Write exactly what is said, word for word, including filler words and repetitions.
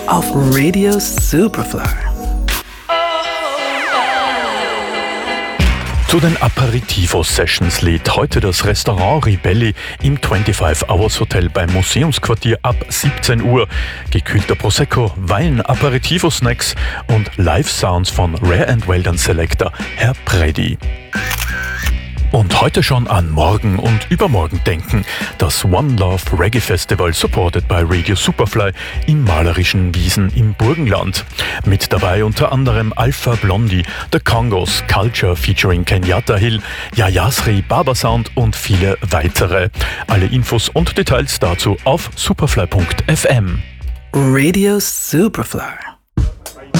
auf Radio Superfly. Zu den Aperitivos-Sessions lädt heute das Restaurant Ribelli im fünfundzwanzig Hours Hotel beim Museumsquartier ab siebzehn Uhr. Gekühlter Prosecco, Wein, Aperitivo-Snacks und Live-Sounds von Rare and Weldon Selector Herr Preddy. Und heute schon an morgen und übermorgen denken. Das One Love Reggae Festival, supported by Radio Superfly, in malerischen Wiesen im Burgenland. Mit dabei unter anderem Alpha Blondie, The Congos, Culture featuring Kenyatta Hill, Yayasri, Baba Sound und viele weitere. Alle Infos und Details dazu auf superfly punkt f m. Radio Superfly.